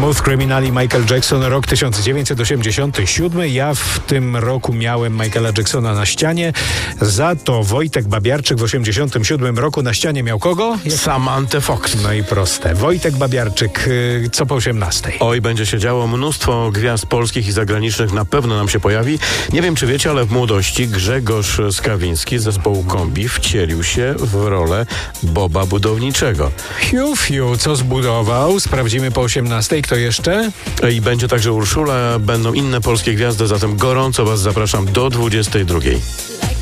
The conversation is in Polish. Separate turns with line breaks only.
Smooth Criminal i Michael Jackson, rok 1987. Ja w tym roku miałem Michaela Jacksona na ścianie. Za to Wojtek Babiarczyk w 1987 roku na ścianie miał kogo?
Samantę Fox.
No i proste. Wojtek Babiarczyk, co po 18?
Oj, będzie się działo. Mnóstwo gwiazd polskich i zagranicznych na pewno nam się pojawi. Nie wiem, czy wiecie, ale w młodości Grzegorz Skawiński z zespołu Kombi wcielił się w rolę Boba Budowniczego.
Fiu, co zbudował? Sprawdzimy po 18. Kto jeszcze?
I będzie także Urszula, będą inne polskie gwiazdy, zatem gorąco Was zapraszam do 22.